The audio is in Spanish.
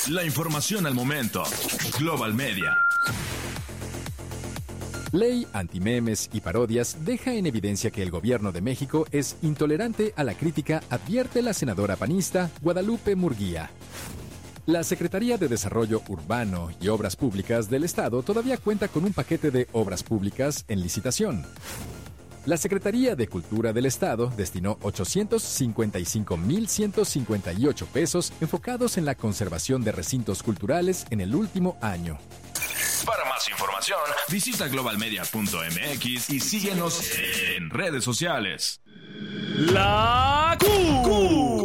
La información al momento. Global Media. Ley antimemes y parodias deja en evidencia que el gobierno de México es intolerante a la crítica, advierte la senadora panista Guadalupe Murguía. La Secretaría de Desarrollo Urbano y Obras Públicas del Estado todavía cuenta con un paquete de obras públicas en licitación. La Secretaría de Cultura del Estado destinó 855,158 pesos enfocados en la conservación de recintos culturales en el último año. Para más información, visita globalmedia.mx y síguenos en redes sociales. La Q.